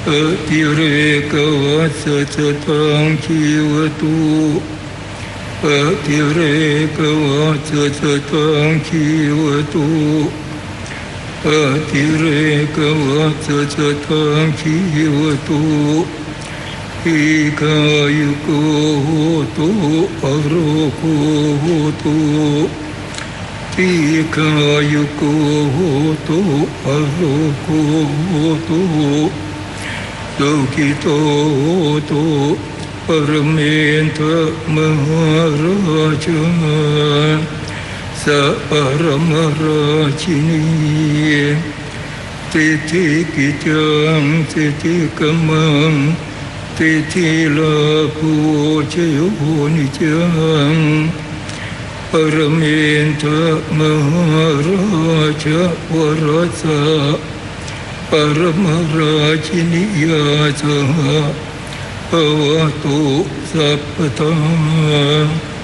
ติเรกวัสสะทังชีวตุติเรกวัสสะทังชีวตุติเรกวัสสะทังชีวตุอิกายุโกโหตุอโรโกโหตุอิกายุโกโหตุอโรโกโหตุสุขิโตโหตุปรเมนทะมหาราชสัพพรมราชินีติทิกิจังติทิกัมมังติทิลาภูชโยนิจังปรเมนทะมหาราชวรสะปรมราชินียาสหภวตุสัพพทา